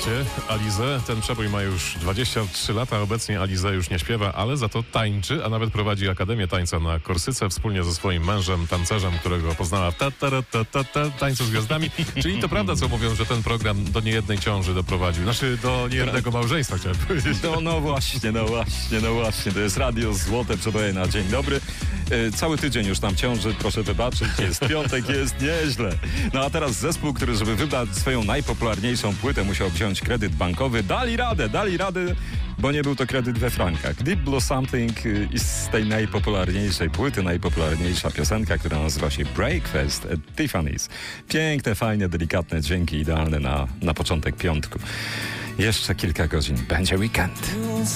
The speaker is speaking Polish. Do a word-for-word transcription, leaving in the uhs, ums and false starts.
Znacie Alizę? Ten przebój ma już dwadzieścia trzy lata. Obecnie Aliza już nie śpiewa, ale za to tańczy, a nawet prowadzi Akademię Tańca na Korsyce wspólnie ze swoim mężem, tancerzem, którego poznała w ta, ta, ta, ta, ta, Tańcu z Gwiazdami. Czyli to prawda, co mówią, że ten program do niejednej ciąży doprowadził. Znaczy do niejednego małżeństwa, chciałem powiedzieć. No, no właśnie, no właśnie, no właśnie. To jest Radio Złote Przeboje na dzień dobry. E, cały tydzień już tam ciąży, proszę wybaczyć. Jest piątek, jest nieźle. No a teraz zespół, który żeby wybrać swoją najpopularniejszą płytę musiał wziąć kredyt bankowy. Dali radę, dali radę, bo nie był to kredyt we frankach. Deep Blue Something i z tej najpopularniejszej płyty, najpopularniejsza piosenka, która nazywa się Breakfast at Tiffany's. Piękne, fajne, delikatne dźwięki, idealne na, na początek piątku. Jeszcze kilka godzin, będzie weekend.